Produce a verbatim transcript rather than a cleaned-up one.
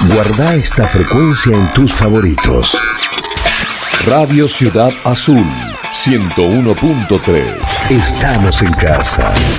Guarda esta frecuencia en tus favoritos. Radio Ciudad Azul, ciento uno punto tres. Estamos en casa.